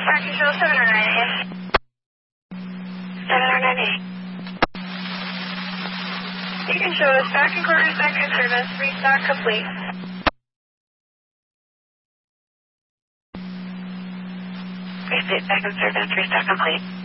Park Control 709A. 709A. You can show us back and quarters back in service. Restock complete. Restock back in service. Restock complete.